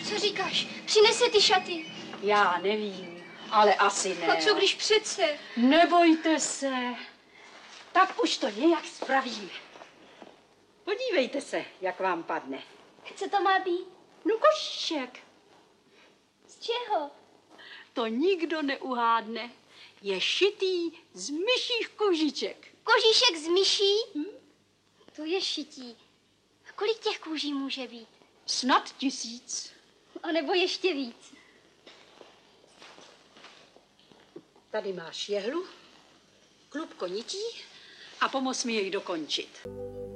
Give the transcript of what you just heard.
Co říkáš? Přinese ty šaty. Já nevím, ale asi ne. A co když přece? Nebojte se. Tak už to nějak spravíme. Podívejte se, jak vám padne. Co to má být? No košíček. Z čeho? To nikdo neuhádne. Je šitý z myších kožiček. Kožíšek z myší? To je šití. A kolik těch kůží může být? Snad 1000. A nebo ještě víc. Tady máš jehlu, klubko nití a pomoz mi jej dokončit.